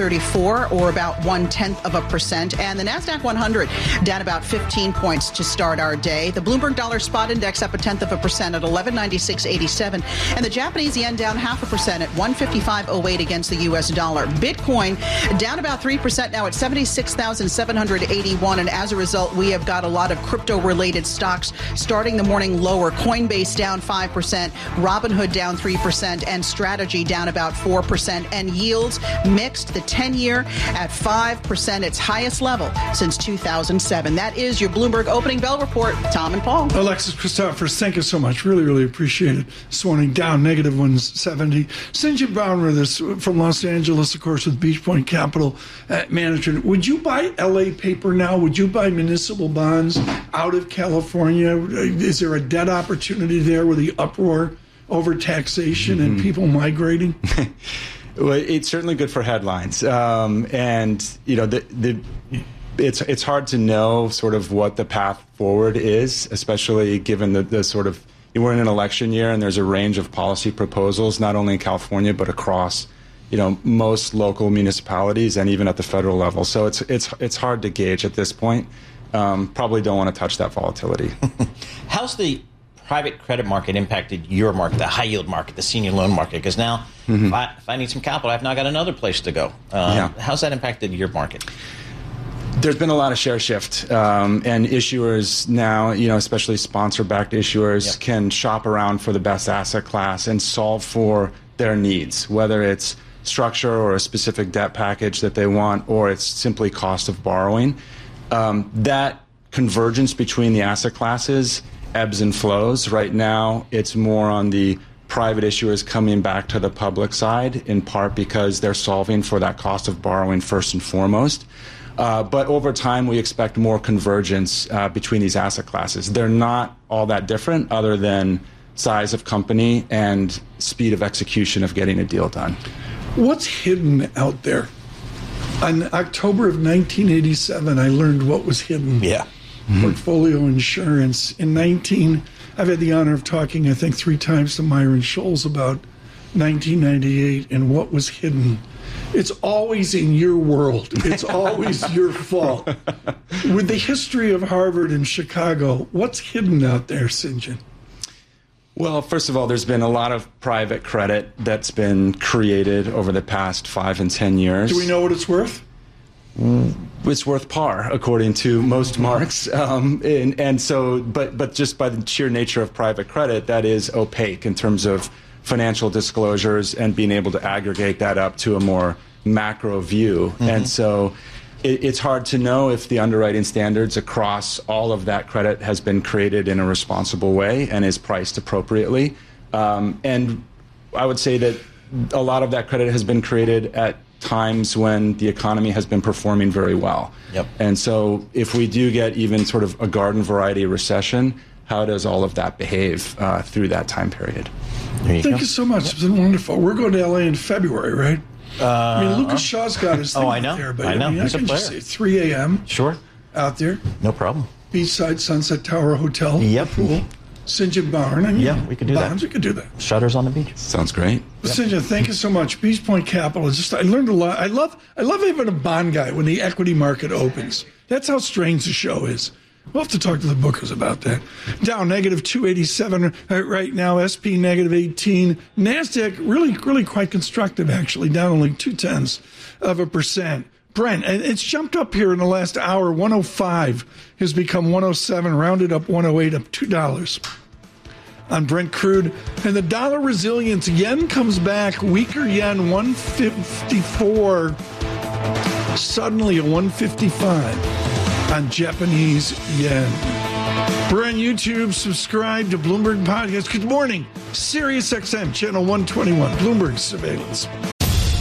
134, or about 0.1%. And the NASDAQ 100 down about 15 points to start our day. The Bloomberg Dollar Spot Index up 0.1% at 1196.87. And the Japanese yen down 0.5% at 155.08 against the U.S. dollar. Bitcoin down about 3% now at 76,781. And as a result, we have got a lot of crypto-related stocks starting the morning lower. Coinbase down 5%, Robinhood down 3%, and Strategy down about 4%. And yields mixed, the 10-year at 5%, its highest level since 2007. That is your Bloomberg Opening Bell Report. Tom and Paul. Alexis Christophers, thank you so much. Really, really appreciate it. This morning down negative 170. St. John Brown with us from Los Angeles, of course, with Beach Point Capital Management. Would you buy LA paper now? Would you buy municipal bonds out of California? Is there a debt opportunity there with the uproar over taxation and people migrating? Well, it's certainly good for headlines. And, you know, it's hard to know sort of what the path forward is, especially given the sort of, we're in an election year and there's a range of policy proposals, not only in California, but across, you know, most local municipalities and even at the federal level. So it's hard to gauge at this point. Probably don't want to touch that volatility. How's the private credit market impacted your market, the high yield market, the senior loan market? Because now if I need some capital, I've now got another place to go. How's that impacted your market? There's been a lot of share shift, and issuers now, you know, especially sponsor-backed issuers, can shop around for the best asset class and solve for their needs, whether it's structure or a specific debt package that they want, or it's simply cost of borrowing. That convergence between the asset classes ebbs and flows. Right now, it's more on the private issuers coming back to the public side, in part because they're solving for that cost of borrowing first and foremost. But over time, we expect more convergence between these asset classes. They're not all that different other than size of company and speed of execution of getting a deal done. What's hidden out there? In October of 1987, I learned what was hidden. Portfolio insurance. I've had the honor of talking, I think, 3 times to Myron Scholes about 1998 and what was hidden. It's always in your world. It's always your fault. With the history of Harvard and Chicago, what's hidden out there, St. John? Well, first of all, there's been a lot of private credit that's been created over the past 5 and 10 years. Do we know what it's worth? It's worth par, according to most marks. And so, but just by the sheer nature of private credit, that is opaque in terms of financial disclosures and being able to aggregate that up to a more macro view. And so it's hard to know if the underwriting standards across all of that credit has been created in a responsible way and is priced appropriately. And I would say that a lot of that credit has been created at times when the economy has been performing very well. And so if we do get even sort of a garden variety recession, how does all of that behave through that time period? Thank you so much. It's been wonderful. We're going to LA in February, right? I mean, Lucas Shaw's got his thing out there. But I know. I can just say 3 a.m. Sure. Out there. No problem. Beachside Sunset Tower Hotel. Pool. St. John Barn. And we could do that. We could do that. Shutters on the beach. Sounds great. St. John, thank you so much. Beach Point Capital. I learned a lot. I love having a bond guy when the equity market opens. That's how strange the show is. We'll have to talk to the bookers about that. Dow negative 287 right now. SP negative 18. NASDAQ really quite constructive, actually, down only 0.2%. Brent, and it's jumped up here in the last hour. 105 has become 107, rounded up 108, up $2 on Brent crude. And the dollar resilience, yen comes back, weaker yen, 154, suddenly a 155 on Japanese yen. We're on YouTube. Subscribe to Bloomberg Podcast. Good morning. Sirius XM, channel 121, Bloomberg Surveillance.